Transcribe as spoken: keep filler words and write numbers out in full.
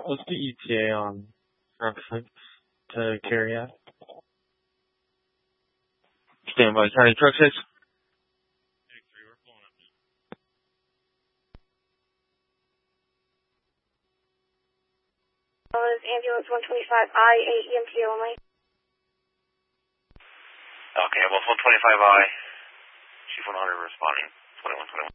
what's the E T A on front six to carry out? Stand by, County Truck six. Ambulance one twenty-five I, eight E M T only. Okay, well, one twenty-five I, Chief one hundred responding, twenty-one twenty-one.